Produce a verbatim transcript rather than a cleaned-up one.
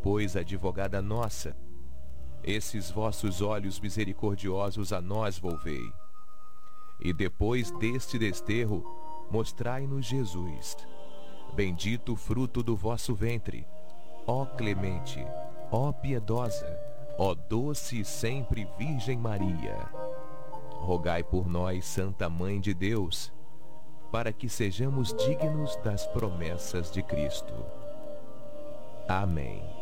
pois, advogada nossa, esses vossos olhos misericordiosos a nós volvei. E depois deste desterro, mostrai-nos Jesus. Bendito o fruto do vosso ventre, ó clemente, ó piedosa, ó doce e sempre Virgem Maria. Rogai por nós, Santa Mãe de Deus, para que sejamos dignos das promessas de Cristo. Amém.